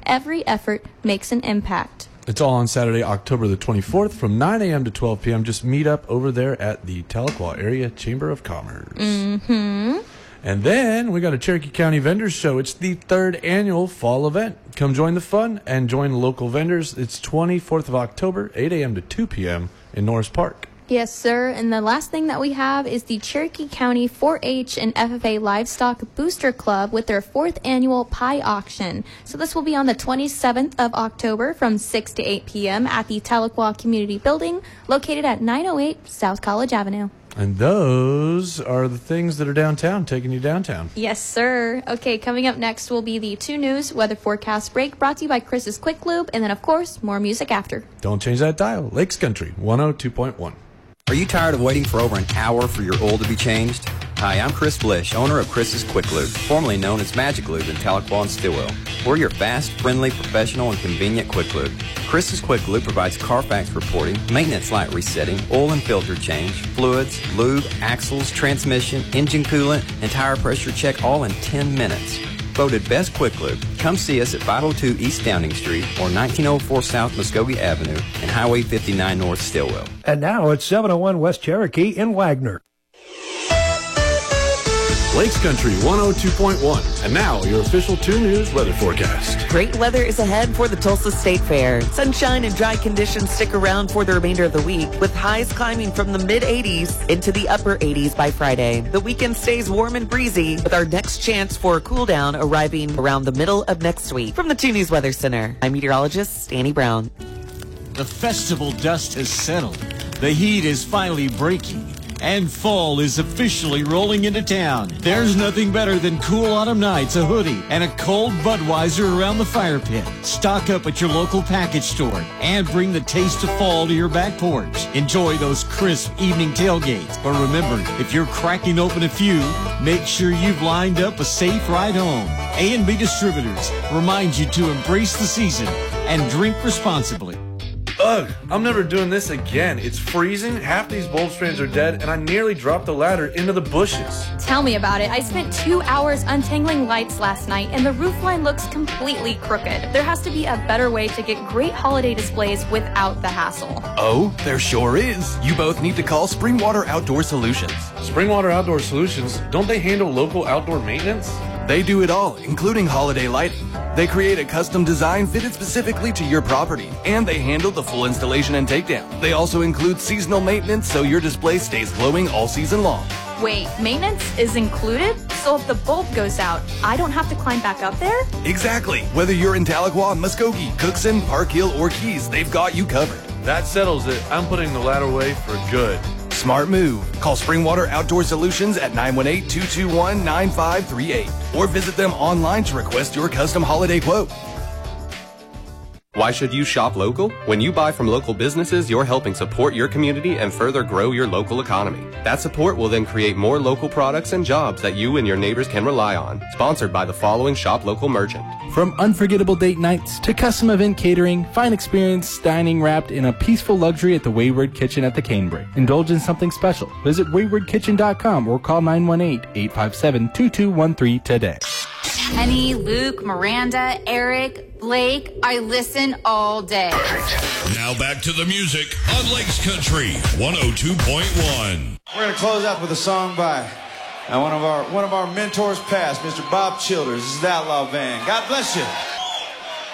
Every effort makes an impact. It's all on Saturday, October the 24th from 9 a.m. to 12 p.m. Just meet up over there at the Tahlequah Area Chamber of Commerce. Mm-hmm. And then we got a Cherokee County Vendors Show. It's the 3rd annual fall event. Come join the fun and join local vendors. It's 24th of October, 8 a.m. to 2 p.m. in Norris Park. Yes, sir. And the last thing that we have is the Cherokee County 4-H and FFA Livestock Booster Club with their 4th annual pie auction. So this will be on the 27th of October from 6 to 8 p.m. at the Tahlequah Community Building, located at 908 South College Avenue. And those are the things that are downtown, taking you downtown. Yes, sir. Okay, coming up next will be the 2 News Weather Forecast Break, brought to you by Chris's Quick Lube, and then, of course, more music after. Don't change that dial. Lakes Country, 102.1. Are you tired of waiting for over an hour for your oil to be changed? Hi, I'm Chris Blish, owner of Chris's Quick Lube, formerly known as Magic Lube in Tahlequah and Stillwell. We're your fast, friendly, professional, and convenient Quick Lube. Chris's Quick Lube provides Carfax reporting, maintenance light resetting, oil and filter change, fluids, lube, axles, transmission, engine coolant, and tire pressure check all in 10 minutes. Voted Best Quick Lube. Come see us at 502 East Downing Street or 1904 South Muskogee Avenue and Highway 59 North Stillwell. And now it's 701 West Cherokee in Wagner. Lakes Country 102.1. And now your official 2 News weather forecast. Great weather is ahead for the Tulsa State Fair. Sunshine and dry conditions stick around for the remainder of the week, with highs climbing from the mid-80s into the upper 80s by Friday. The weekend stays warm and breezy, with our next chance for a cool down arriving around the middle of next week. From the 2 News Weather Center, I'm meteorologist Annie Brown. The festival dust has settled. The heat is finally breaking. And fall is officially rolling into town. There's nothing better than cool autumn nights, a hoodie, and a cold Budweiser around the fire pit. Stock up at your local package store and bring the taste of fall to your back porch. Enjoy those crisp evening tailgates. But remember, if you're cracking open a few, make sure you've lined up a safe ride home. A&B Distributors reminds you to embrace the season and drink responsibly. Ugh, I'm never doing this again. It's freezing, half these bulb strands are dead, and I nearly dropped the ladder into the bushes. Tell me about it. I spent 2 hours untangling lights last night, and the roof line looks completely crooked. There has to be a better way to get great holiday displays without the hassle. Oh, there sure is. You both need to call Springwater Outdoor Solutions. Springwater Outdoor Solutions, don't they handle local outdoor maintenance? They do it all, including holiday lighting. They create a custom design fitted specifically to your property, and they handle the full installation and takedown. They also include seasonal maintenance so your display stays glowing all season long. Wait, maintenance is included? So if the bulb goes out, I don't have to climb back up there? Exactly. Whether you're in Tahlequah, Muskogee, Cookson, Park Hill, or Keys, they've got you covered. That settles it. I'm putting the ladder away for good. Smart move. Call Springwater Outdoor Solutions at 918-221-9538 or visit them online to request your custom holiday quote. Why should you shop local? When you buy from local businesses, you're helping support your community and further grow your local economy. That support will then create more local products and jobs that you and your neighbors can rely on. Sponsored by the following Shop Local merchant. From unforgettable date nights to custom event catering, fine experience dining wrapped in a peaceful luxury at the Wayward Kitchen at the Canebrake. Indulge in something special. Visit waywardkitchen.com or call 918-857-2213 today. Kenny, Luke, Miranda, Eric, Blake, I listen all day. Now back to the music on Lakes Country 102.1. We're going to close out with a song by one of our mentors past, Mr. Bob Childers. This is the Outlaw Band. God bless you.